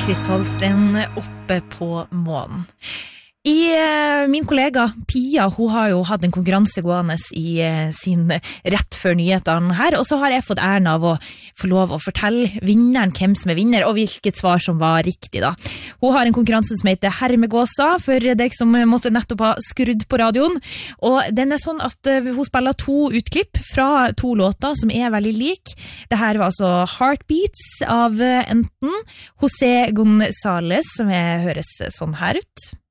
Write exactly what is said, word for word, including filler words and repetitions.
Chris Holsten oppe på månen. I min kollega Pia, hun har jo hatt en konkurranse gående i sin rett før nyhetene her, og så har jeg fått æren av å få lov å fortelle vinneren hvem som er vinner, og hvilket svar som var riktig da. Hun har en konkurranse som heter Hermegåsa, for deg som måtte nettopp ha skrudd på radioen, og den er sånn at hun spiller to utklipp fra to låter som er veldig lik. Det her var altså Heartbeats av enten José González, som høres sånn her ut.